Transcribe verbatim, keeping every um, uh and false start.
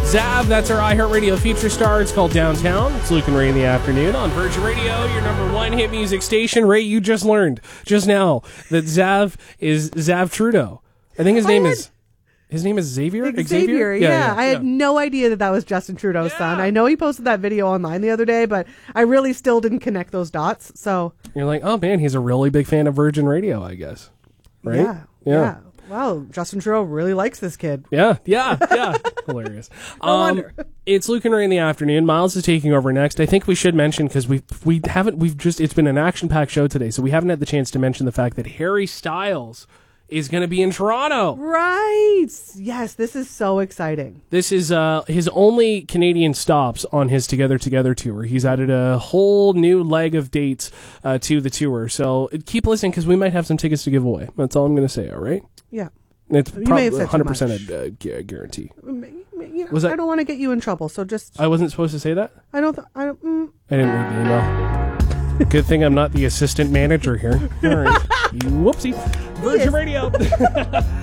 Zav, that's our iHeartRadio feature star. It's called Downtown. It's Luke and Ray in the afternoon on Virgin Radio, your number one hit music station. Ray, you just learned just now that Zav is Zav Trudeau. I think his name had... is... His name is Xavier? Xavier, Xavier? yeah. yeah, yeah I had yeah. no idea that that was Justin Trudeau's yeah. son. I know he posted that video online the other day, but I really still didn't connect those dots. So you're like, oh man, he's a really big fan of Virgin Radio, I guess. Right? Yeah. Yeah. yeah. Wow, Justin Trudeau really likes this kid. Yeah, yeah, yeah. Hilarious. No um, wonder. It's Luke and Ray in the afternoon. Miles is taking over next. I think we should mention, because we we haven't, we've just, it's been an action-packed show today, so we haven't had the chance to mention the fact that Harry Styles is going to be in Toronto. Right. Yes, this is so exciting. This is uh, his only Canadian stops on his Together Together tour. He's added a whole new leg of dates uh, to the tour. So keep listening, because we might have some tickets to give away. That's all I'm going to say, all right? Yeah. It's you probably may have said one hundred percent too much. a uh, guarantee. You know, Was that, I don't want to get you in trouble, so just... I wasn't supposed to say that? I don't... Th- I, don't mm. I didn't read the email. Good thing I'm not the assistant manager here. All right. Whoopsie. Virgin Radio.